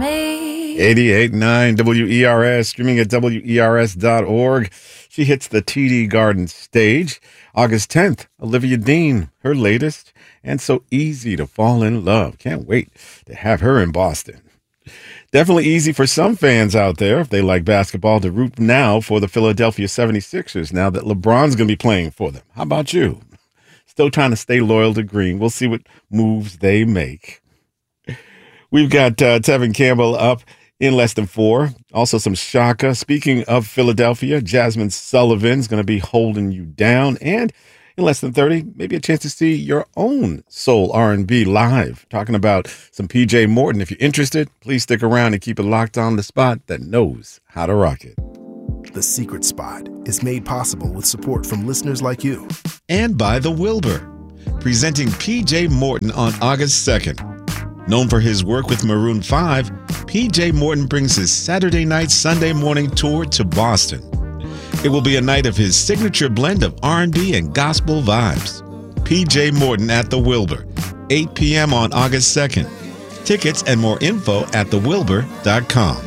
me. 88.9 WERS, streaming at WERS.org. She hits the TD Garden stage. August 10th, Olivia Dean, her latest, and So Easy to Fall in Love. Can't wait to have her in Boston. Definitely easy for some fans out there, if they like basketball, to root now for the Philadelphia 76ers now that LeBron's going to be playing for them. How about you? Still trying to stay loyal to Green. We'll see what moves they make. We've got Tevin Campbell up in less than 4. Also some Shaka. Speaking of Philadelphia, Jasmine Sullivan's going to be holding you down. And in less than 30, maybe a chance to see your own soul R&B live. Talking about some PJ Morton. If you're interested, please stick around and keep it locked on the spot that knows how to rock it. The Secret Spot is made possible with support from listeners like you. And by The Wilbur, presenting PJ Morton on August 2nd. Known for his work with Maroon 5, PJ Morton brings his Saturday night, Sunday morning tour to Boston. It will be a night of his signature blend of R&B and gospel vibes. PJ Morton at The Wilbur, 8 p.m. on August 2nd. Tickets and more info at thewilbur.com.